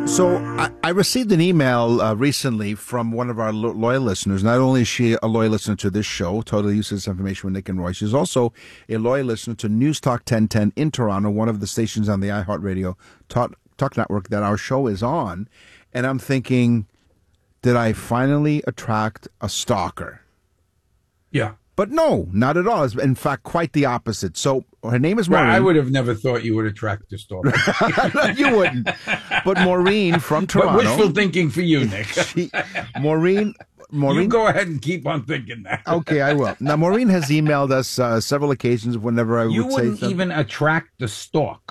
So I received an email recently from one of our loyal listeners. Not only is she a loyal listener to this show, Totally Useless Information with Nick and Roy, she's also a loyal listener to News Talk 1010 in Toronto, one of the stations on the iHeartRadio Talk Network that our show is on. And I'm thinking, did I finally attract a stalker? Yeah. But no, not at all. It's, in fact, quite the opposite. So her name is Maureen. Well, I would have never thought you would attract a stalker. You wouldn't. But Maureen from Toronto. But wishful thinking for you, Nick. Maureen. You go ahead and keep on thinking that. Okay, I will. Now, Maureen has emailed us several occasions whenever I would say something. You wouldn't even attract the stalk.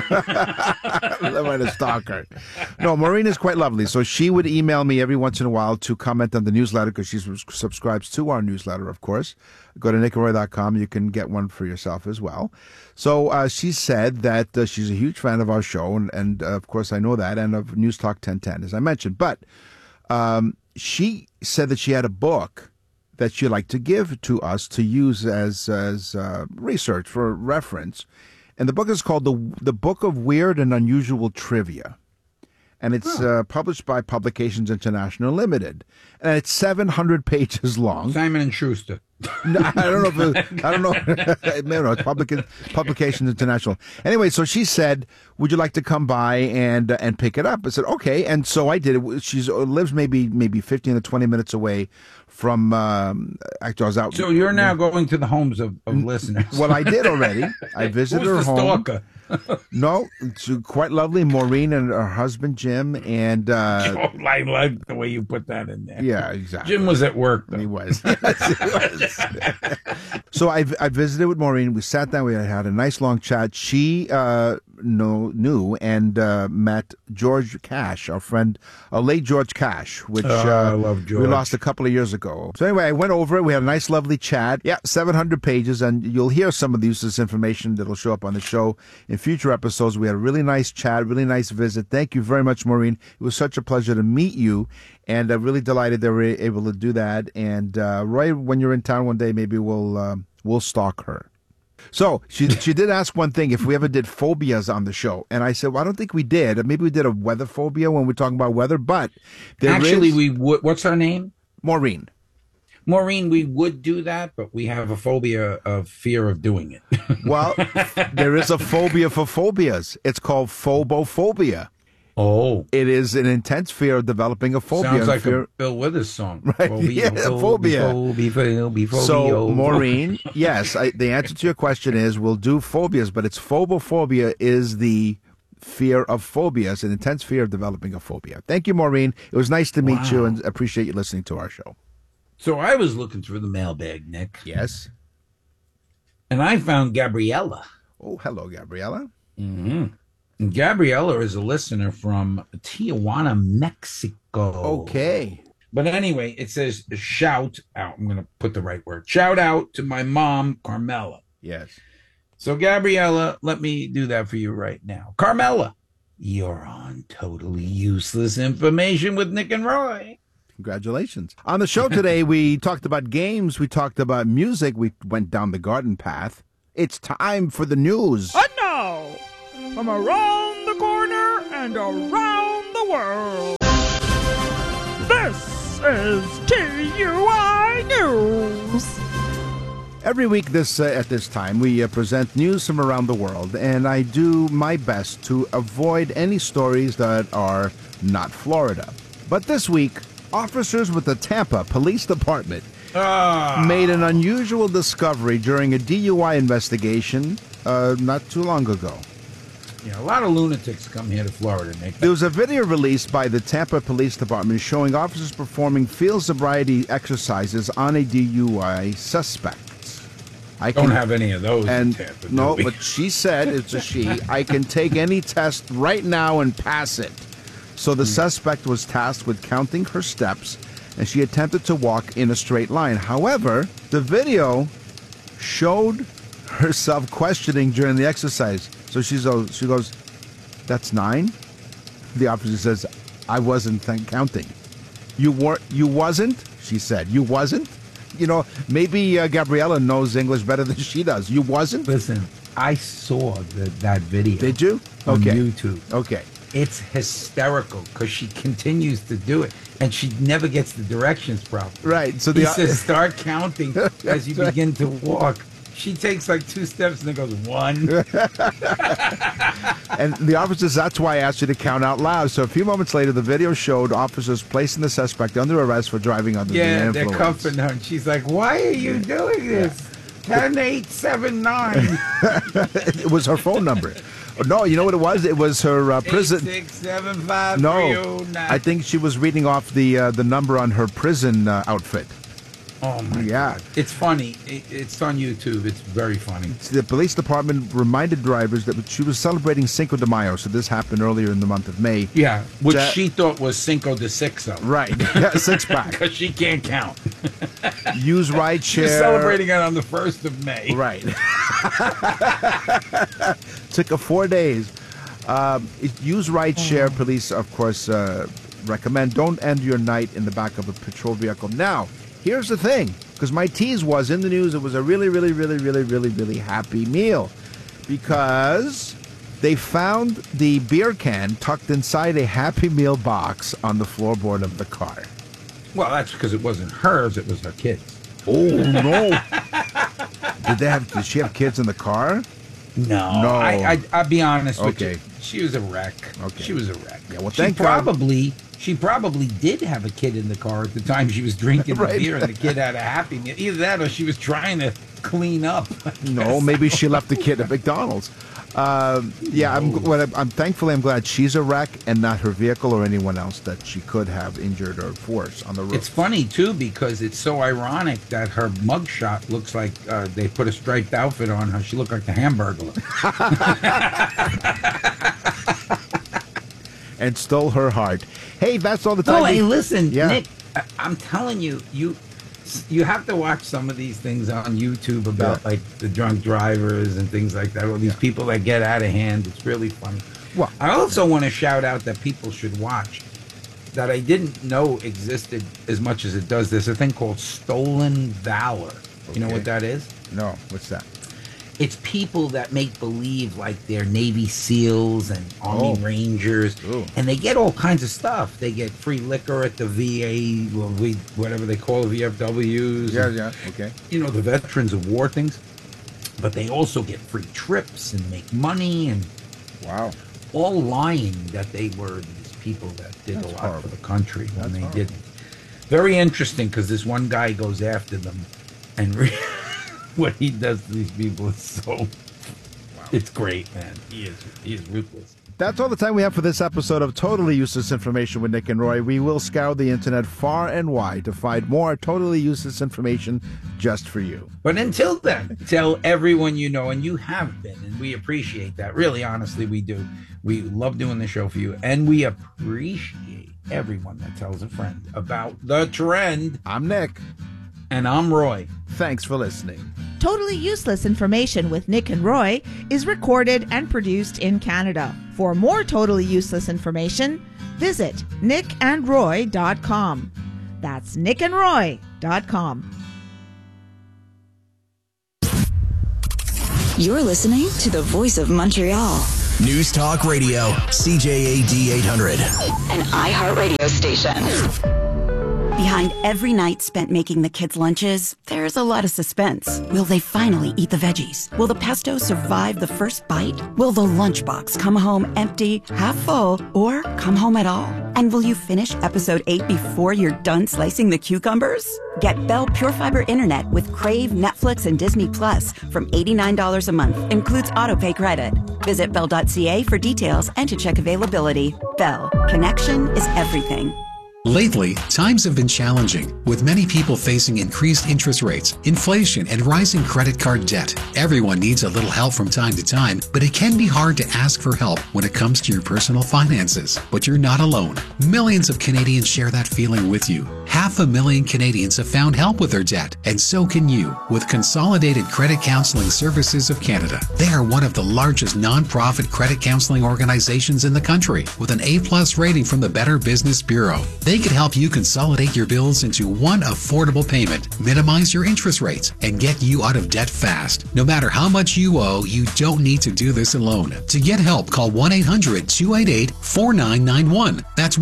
A stalker. No, Maureen is quite lovely. So she would email me every once in a while to comment on the newsletter because she subscribes to our newsletter, of course. Go to nickandroy.com. You can get one for yourself as well. So she said that she's a huge fan of our show, and of course I know that, and of News Talk 1010, as I mentioned. But she said that she had a book that she'd like to give to us to use as research for reference. And the book is called The Book of Weird and Unusual Trivia. And it's published by Publications International Limited. And it's 700 pages long. Simon & Schuster. No, I don't know. No, it's Publications International. Anyway, so she said, "Would you like to come by and pick it up?" I said, "Okay," and so I did. She lives maybe 15 to 20 minutes away from. Actually, I was out. So you're now going to the homes of listeners. Well, I did already. I visited her home. Stalker? No, it's quite lovely. Maureen and her husband Jim, and I like the way you put that in there. Yeah, exactly. Jim was at work, though. He was. Yes, he was. So I visited with Maureen. We sat down. We had a nice long chat. She knew and met George Cash, our friend, late George Cash, which I love George. We lost a couple of years ago. So anyway, I went over it. We had a nice, lovely chat. Yeah, 700 pages, and you'll hear some of the useless information that'll show up on the show in future episodes. We had a really nice chat, really nice visit. Thank you very much, Maureen. It was such a pleasure to meet you, and I'm really delighted that we're able to do that. And Roy, when you're in town one day, maybe we'll stalk her. So she did ask one thing, if we ever did phobias on the show. And I said, well, I don't think we did. Maybe we did a weather phobia when we're talking about weather, but actually we would. What's her name? Maureen. Maureen, we would do that, but we have a phobia of fear of doing it. Well, there is a phobia for phobias. It's called phobophobia. Oh. It is an intense fear of developing a phobia. Sounds like a Bill Withers song. Right? Phobia, phobia. So, Maureen, yes, the answer to your question is we'll do phobias, but it's phobophobia is the fear of phobias, an intense fear of developing a phobia. Thank you, Maureen. It was nice to meet you and appreciate you listening to our show. So I was looking through the mailbag, Nick. Yes. And I found Gabriella. Oh, hello, Gabriella. Mm-hmm. And Gabriella is a listener from Tijuana, Mexico. Okay. But anyway, it says shout out. I'm going to put the right word. Shout out to my mom, Carmela. Yes. So, Gabriella, let me do that for you right now. Carmela, you're on Totally Useless Information with Nick and Roy. Congratulations. On the show today, we talked about games. We talked about music. We went down the garden path. It's time for the news. And now, from around the corner and around the world, this is TUI News. Every week at this time, we present news from around the world, and I do my best to avoid any stories that are not Florida. But this week, officers with the Tampa Police Department made an unusual discovery during a DUI investigation not too long ago. Yeah, a lot of lunatics come here to Florida, Nick. There was a video released by the Tampa Police Department showing officers performing field sobriety exercises on a DUI suspect. I don't have any of those in Tampa. No, but she said, it's a she, I can take any test right now and pass it. So the suspect was tasked with counting her steps, and she attempted to walk in a straight line. However, the video showed herself questioning during the exercise. So she goes, that's 9? The officer says, I wasn't counting. You wasn't? She said, you wasn't? You know, maybe Gabriella knows English better than she does. You wasn't? Listen, I saw that video. Did you? On okay. YouTube. Okay. It's hysterical because she continues to do it, and she never gets the directions properly. Right. So He says, start counting as you begin to walk. She takes like 2 steps and then goes 1. And the officers, that's why I asked you to count out loud. So a few moments later, the video showed officers placing the suspect under arrest for driving under the Yeah, influence. they're cuffing her, and she's like, why are you doing this? 10, 8, 7, 9. It was her phone number. No, you know what it was? It was her prison. 8, 6, 7, 5, No, 3, 0, 9. I think she was reading off the number on her prison outfit. Oh my God. It's funny. It's on YouTube. It's very funny. The police department reminded drivers that she was celebrating Cinco de Mayo, so this happened earlier in the month of May. Yeah, which she thought was Cinco de Sixo. Right, yeah, 6-pack. Because she can't count. Use rideshare. She's celebrating it on the 1st of May. Right. Took her 4 days. Use rideshare. Police, of course, recommend don't end your night in the back of a patrol vehicle. Now, here's the thing, because my tease was in the news, it was a really, really, really, really, really, really happy meal, because they found the beer can tucked inside a Happy Meal box on the floorboard of the car. Well, that's because it wasn't hers; it was her kids. Oh no! Did she have kids in the car? No. I'll be honest with you. She was a wreck. Okay. She was a wreck. Yeah, well, thank God. She probably did have a kid in the car at the time she was drinking the beer, and the kid had a Happy Meal. Either that, or she was trying to clean up. No, maybe she left the kid at McDonald's. Yeah, I'm thankfully I'm glad she's a wreck and not her vehicle or anyone else that she could have injured or forced on the road. It's funny too because it's so ironic that her mugshot looks like they put a striped outfit on her. She looked like the Hamburglar. And stole her heart. Hey, that's all the time. Oh, hey, listen, yeah. Nick, I'm telling you, you have to watch some of these things on YouTube about like the drunk drivers and things like that. All these people that get out of hand. It's really funny. Well, I also want to shout out that people should watch that I didn't know existed as much as it does. There's a thing called Stolen Valor. You know what that is? No, what's that? It's people that make believe like they're Navy SEALs and Army Rangers, and they get all kinds of stuff. They get free liquor at the VA, whatever they call the VFWs. Yeah, okay. You know, the Veterans of War things. But they also get free trips and make money and all lying that they were these people that did a lot for the country when they didn't. Very interesting because this one guy goes after them and what he does to these people is so... It's great, man. He is ruthless. That's all the time we have for this episode of Totally Useless Information with Nick and Roy. We will scour the internet far and wide to find more totally useless information just for you. But until then, tell everyone you know, and you have been, and we appreciate that. Really, honestly, we do. We love doing the show for you, and we appreciate everyone that tells a friend about the trend. I'm Nick. And I'm Roy. Thanks for listening. Totally Useless Information with Nick and Roy is recorded and produced in Canada. For more totally useless information, visit nickandroy.com. That's nickandroy.com. You're listening to the Voice of Montreal. News Talk Radio, CJAD 800. An iHeartRadio station. Behind every night spent making the kids' lunches, there's a lot of suspense. Will they finally eat the veggies? Will the pesto survive the first bite? Will the lunchbox come home empty, half full, or come home at all? And will you finish episode 8 before you're done slicing the cucumbers? Get Bell Pure Fiber Internet with Crave, Netflix, and Disney Plus from $89 a month. Includes autopay credit. Visit Bell.ca for details and to check availability. Bell. Connection is everything. Lately, times have been challenging, with many people facing increased interest rates, inflation, and rising credit card debt. Everyone needs a little help from time to time, but it can be hard to ask for help when it comes to your personal finances. But you're not alone. Millions of Canadians share that feeling with you. 500,000 Canadians have found help with their debt, and so can you with Consolidated Credit Counseling Services of Canada. They are one of the largest non-profit credit counseling organizations in the country, with an A+ rating from the Better Business Bureau. They can help you consolidate your bills into one affordable payment, minimize your interest rates, and get you out of debt fast. No matter how much you owe, you don't need to do this alone. To get help, call 1-800-288-4991. That's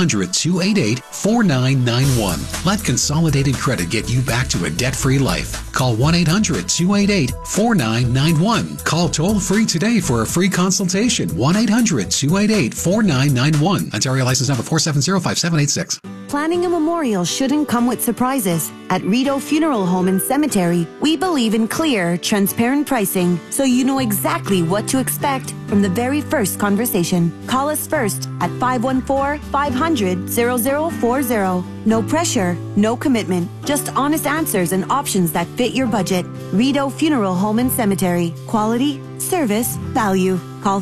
1-800-288-4991. Let Consolidated Credit get you back to a debt-free life. Call 1-800-288-4991. Call toll-free today for a free consultation. 1-800-288-4991. Ontario license number 4705786. Planning a memorial shouldn't come with surprises. At Rideau Funeral Home and Cemetery, we believe in clear, transparent pricing, so you know exactly what to expect from the very first conversation. Call us first at 514-500-0040. No pressure, no commitment, just honest answers and options that fit your budget. Rideau Funeral Home and Cemetery. Quality, service, value. Call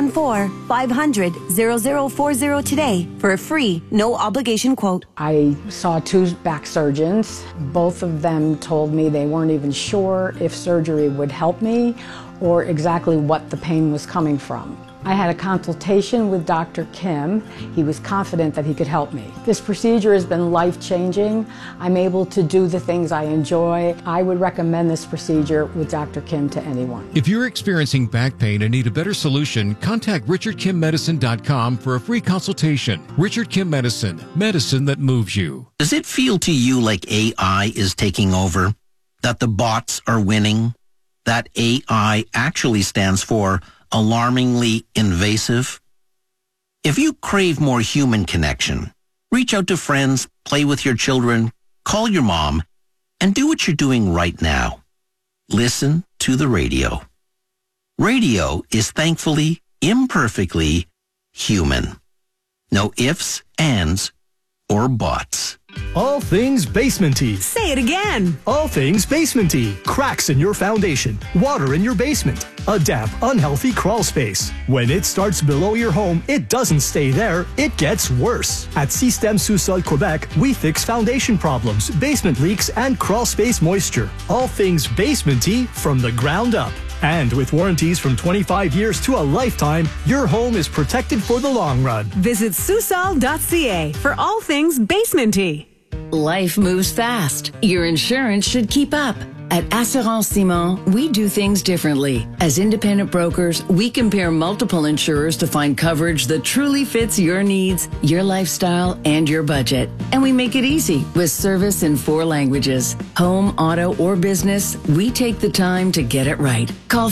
514-500-0040 today for a free, no obligation quote. I saw 2 back surgeons. Both of them told me they weren't even sure if surgery would help me or exactly what the pain was coming from. I had a consultation with Dr. Kim. He was confident that he could help me. This procedure has been life-changing. I'm able to do the things I enjoy. I would recommend this procedure with Dr. Kim to anyone. If you're experiencing back pain and need a better solution, contact RichardKimMedicine.com for a free consultation. Richard Kim Medicine, medicine that moves you. Does it feel to you like AI is taking over? That the bots are winning? That AI actually stands for alarmingly invasive? If you crave more human connection, reach out to friends, play with your children, call your mom, and do what you're doing right now. Listen to the radio. Radio is thankfully, imperfectly human. No ifs, ands, or buts. All things basementy. Say it again. All things basementy. Cracks in your foundation, water in your basement, a damp, unhealthy crawl space. When it starts below your home, it doesn't stay there, it gets worse. At Système Sous-Sol Quebec, we fix foundation problems, basement leaks, and crawl space moisture. All things basementy from the ground up. And with warranties from 25 years to a lifetime, your home is protected for the long run. Visit Sousol.ca for all things basementy. Life moves fast. Your insurance should keep up. At Assurance Simon, we do things differently. As independent brokers, we compare multiple insurers to find coverage that truly fits your needs, your lifestyle, and your budget. And we make it easy with service in 4 languages. Home, auto, or business, we take the time to get it right. Call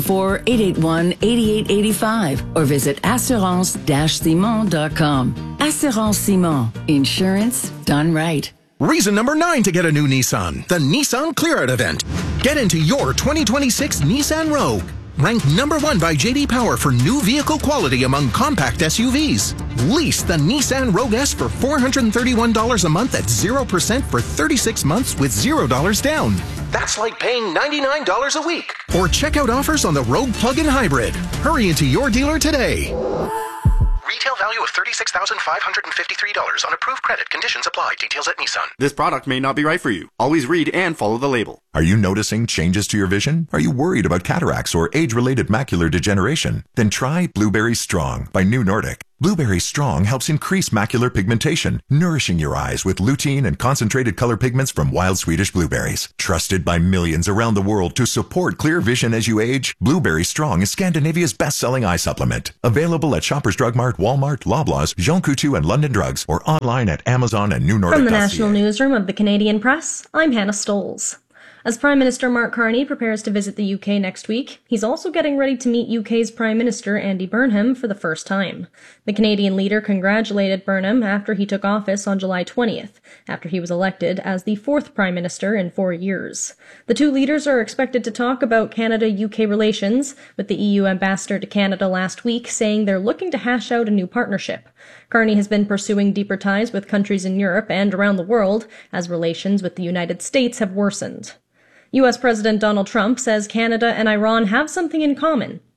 514-881-8885 or visit assurance-simon.com. Assurance Simon. Insurance done right. Reason number 9 to get a new Nissan, the Nissan Clear Out event. Get into your 2026 Nissan Rogue. Ranked number 1 by J.D. Power for new vehicle quality among compact SUVs. Lease the Nissan Rogue S for $431 a month at 0% for 36 months with $0 down. That's like paying $99 a week. Or check out offers on the Rogue Plug-in Hybrid. Hurry into your dealer today. Retail value of $36,553 on approved credit. Conditions apply. Details at Nissan. This product may not be right for you. Always read and follow the label. Are you noticing changes to your vision? Are you worried about cataracts or age-related macular degeneration? Then try Blueberry Strong by New Nordic. Blueberry Strong helps increase macular pigmentation, nourishing your eyes with lutein and concentrated color pigments from wild Swedish blueberries. Trusted by millions around the world to support clear vision as you age, Blueberry Strong is Scandinavia's best-selling eye supplement. Available at Shoppers Drug Mart, Walmart, Loblaws, Jean Coutu, and London Drugs, or online at Amazon and newnordic.ca. From the National Newsroom of the Canadian Press, I'm Hannah Stoles. As Prime Minister Mark Carney prepares to visit the UK next week, he's also getting ready to meet UK's Prime Minister Andy Burnham for the first time. The Canadian leader congratulated Burnham after he took office on July 20th, after he was elected as the 4th Prime Minister in 4 years. The 2 leaders are expected to talk about Canada-UK relations, with the EU ambassador to Canada last week saying they're looking to hash out a new partnership. Carney has been pursuing deeper ties with countries in Europe and around the world as relations with the United States have worsened. U.S. President Donald Trump says Canada and Iran have something in common.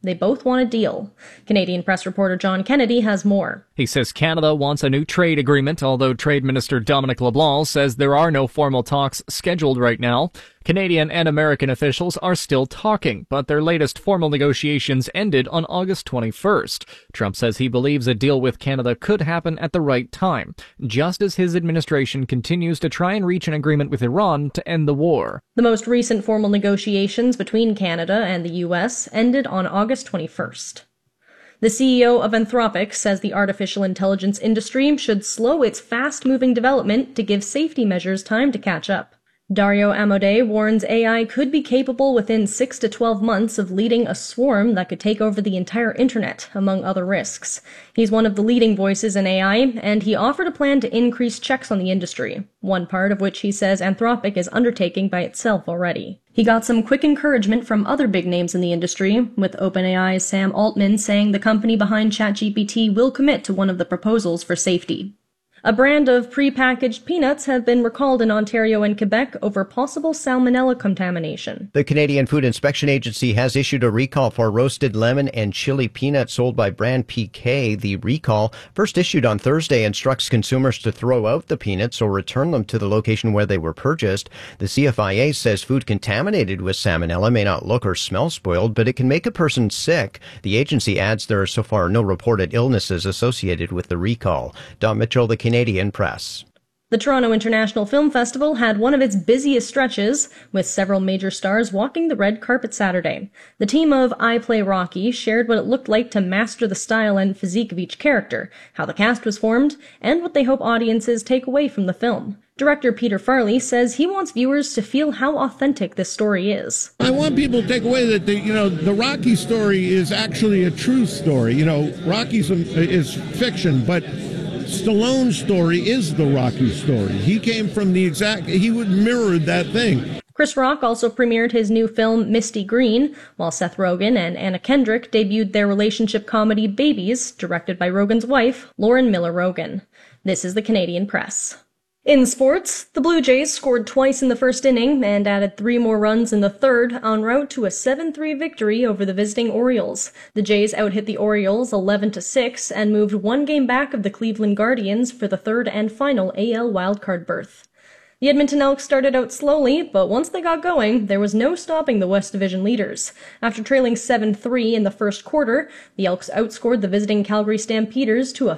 They both want a deal. Canadian Press reporter John Kennedy has more. He says Canada wants a new trade agreement, although Trade Minister Dominic LeBlanc says there are no formal talks scheduled right now. Canadian and American officials are still talking, but their latest formal negotiations ended on August 21st. Trump says he believes a deal with Canada could happen at the right time, just as his administration continues to try and reach an agreement with Iran to end the war. The most recent formal negotiations between Canada and the U.S. ended on August 21st. The CEO of Anthropic says the artificial intelligence industry should slow its fast-moving development to give safety measures time to catch up. Dario Amodei warns AI could be capable within 6 to 12 months of leading a swarm that could take over the entire internet, among other risks. He's one of the leading voices in AI, and he offered a plan to increase checks on the industry, one part of which he says Anthropic is undertaking by itself already. He got some quick encouragement from other big names in the industry, with OpenAI's Sam Altman saying the company behind ChatGPT will commit to one of the proposals for safety. A brand of pre-packaged peanuts have been recalled in Ontario and Quebec over possible salmonella contamination. The Canadian Food Inspection Agency has issued a recall for roasted lemon and chili peanuts sold by brand PK. The recall, first issued on Thursday, instructs consumers to throw out the peanuts or return them to the location where they were purchased. The CFIA says food contaminated with salmonella may not look or smell spoiled, but it can make a person sick. The agency adds there are so far no reported illnesses associated with the recall. Don Mitchell, the Canadian Press. The Toronto International Film Festival had one of its busiest stretches, with several major stars walking the red carpet Saturday. The team of I Play Rocky shared what it looked like to master the style and physique of each character, how the cast was formed, and what they hope audiences take away from the film. Director Peter Farley says he wants viewers to feel how authentic this story is. I want people to take away that the Rocky story is actually a true story. Rocky is fiction, but Stallone's story is the Rocky story. He came from he would mirror that thing. Chris Rock also premiered his new film Misty Green, while Seth Rogen and Anna Kendrick debuted their relationship comedy Babies, directed by Rogen's wife, Lauren Miller Rogen. This is the Canadian Press. In sports, the Blue Jays scored twice in the first inning and added 3 more runs in the third en route to a 7-3 victory over the visiting Orioles. The Jays outhit the Orioles 11-6 and moved 1 game back of the Cleveland Guardians for the third and final AL wildcard berth. The Edmonton Elks started out slowly, but once they got going, there was no stopping the West Division leaders. After trailing 7-3 in the first quarter, the Elks outscored the visiting Calgary Stampeders to a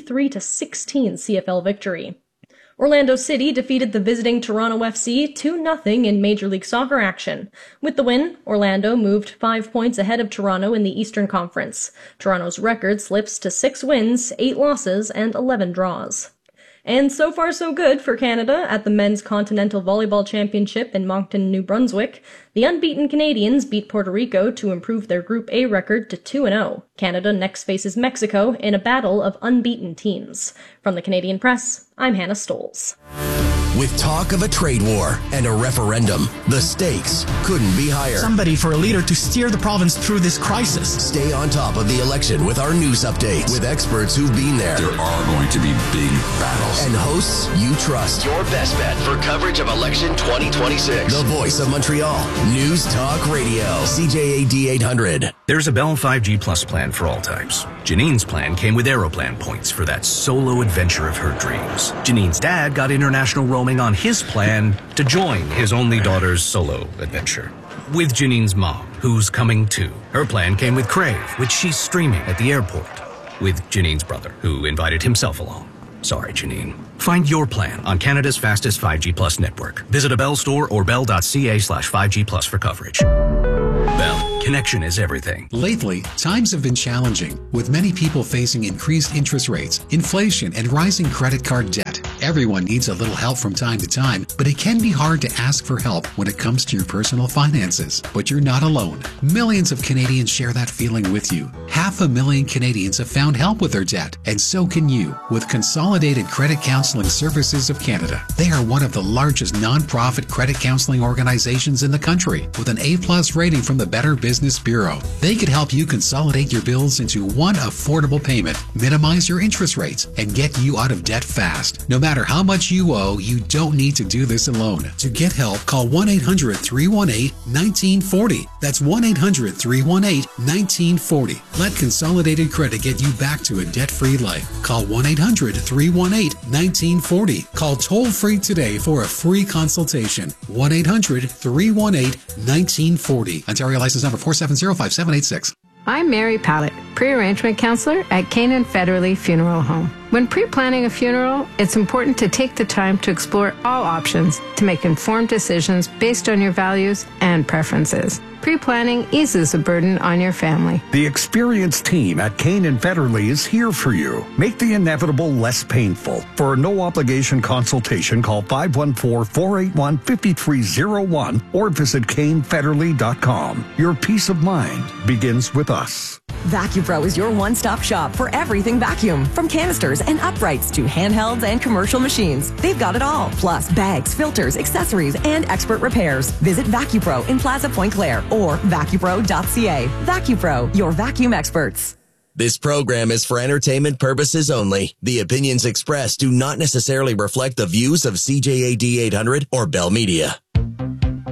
53-16 CFL victory. Orlando City defeated the visiting Toronto FC 2-0 in Major League Soccer action. With the win, Orlando moved 5 points ahead of Toronto in the Eastern Conference. Toronto's record slips to 6 wins, 8 losses, and 11 draws. And so far so good for Canada at the Men's Continental Volleyball Championship in Moncton, New Brunswick. The unbeaten Canadians beat Puerto Rico to improve their Group A record to 2-0. Canada next faces Mexico in a battle of unbeaten teams. From the Canadian Press, I'm Hannah Stolz. With talk of a trade war and a referendum, the stakes couldn't be higher. Somebody for a leader to steer the province through this crisis. Stay on top of the election with our news updates with experts who've been there. There are going to be big battles. And hosts you trust. Your best bet for coverage of election 2026. The voice of Montreal. News Talk Radio. CJAD 800. There's a Bell 5G Plus plan for all types. Janine's plan came with Aeroplan points for that solo adventure of her dreams. Janine's dad got international roaming on his plan to join his only daughter's solo adventure. With Janine's mom, who's coming too. Her plan came with Crave, which she's streaming at the airport. With Janine's brother, who invited himself along. Sorry, Janine. Find your plan on Canada's fastest 5G Plus network. Visit a Bell store or bell.ca/5G Plus for coverage. Bell, connection is everything. Lately, times have been challenging, with many people facing increased interest rates, inflation, and rising credit card debt. Everyone needs a little help from time to time, but it can be hard to ask for help when it comes to your personal finances. But you're not alone. Millions of Canadians share that feeling with you. 500,000 Canadians have found help with their debt, and so can you with Consolidated Credit Counseling Services of Canada. They are one of the largest non-profit credit counseling organizations in the country, with an A+ rating from the Better Business Bureau. They could help you consolidate your bills into one affordable payment, minimize your interest rates, and get you out of debt fast. No matter matter how much you owe, you don't need to do this alone. To get help, call 1-800-318-1940. That's 1-800-318-1940. Let Consolidated Credit get you back to a debt-free life. Call 1-800-318-1940. Call toll-free today for a free consultation. 1-800-318-1940. Ontario license number 4705786. I'm Mary Pallett, pre-arrangement counselor at Canaan Federally Funeral Home. When pre-planning a funeral, it's important to take the time to explore all options to make informed decisions based on your values and preferences. Pre-planning eases the burden on your family. The experienced team at Canaan Federally is here for you. Make the inevitable less painful. For a no-obligation consultation, call 514-481-5301 or visit canefederally.com. Your peace of mind begins with us. VacuPro is your one-stop shop for everything vacuum. From canisters and uprights to handhelds and commercial machines. They've got it all. Plus bags, filters, accessories, and expert repairs. Visit VacuPro in Plaza Point Claire or vacupro.ca. VacuPro, your vacuum experts. This program is for entertainment purposes only. The opinions expressed do not necessarily reflect the views of CJAD 800 or Bell Media.